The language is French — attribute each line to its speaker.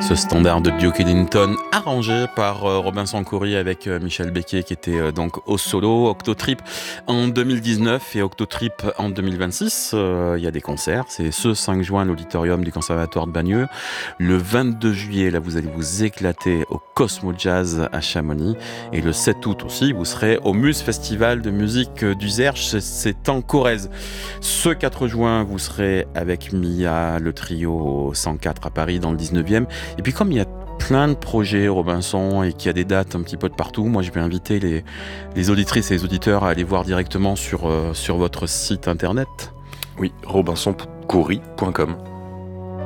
Speaker 1: Ce standard de Duke Ellington arrangé par Robinson Coury avec Michel Becquet qui était donc au solo. Octotrip en 2019 et Octotrip en 2026. Il y a des concerts. C'est ce 5 juin à l'auditorium du Conservatoire de Bagneux. Le 22 juillet, là, vous allez vous éclater au Cosmo Jazz à Chamonix. Et le 7 août aussi, vous serez au Muse Festival de musique du Zerche. C'est en Corrèze. Ce 4 juin, vous serez avec Mia, le trio 104 à Paris dans le 19e. Et puis comme il y a plein de projets Robinson et qu'il y a des dates un petit peu de partout, moi je vais inviter les auditrices et les auditeurs à aller voir directement sur votre site internet.
Speaker 2: Oui, robinsoncory.com.